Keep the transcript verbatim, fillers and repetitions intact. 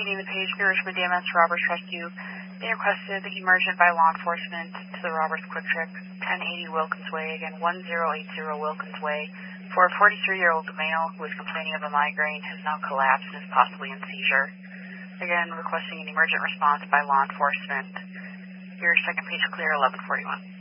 repeating the page, New Richmond D M S Robbers Rescue. They requested emergent by law enforcement to the Robbers Quick Trip, ten eighty Wilkins Way, again one zero eight zero Wilkins Way, for a forty-three-year-old male who is complaining of a migraine, has now collapsed and is possibly in seizure. Again, requesting an emergent response by law enforcement. Your second page clear, eleven forty-one.